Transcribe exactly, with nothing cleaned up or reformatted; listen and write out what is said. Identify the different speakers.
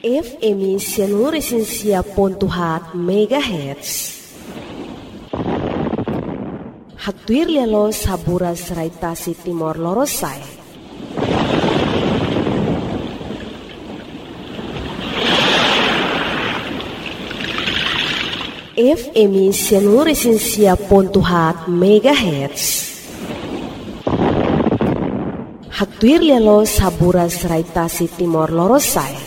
Speaker 1: F M Sianuresinsia Pontuhat Megahertz. Hatuir lelo saburas raitasi Timor Lorosai. F M Sianuresinsia Pontuhat Megahertz. Hatuir lelo saburas raitasi Timor Lorosai.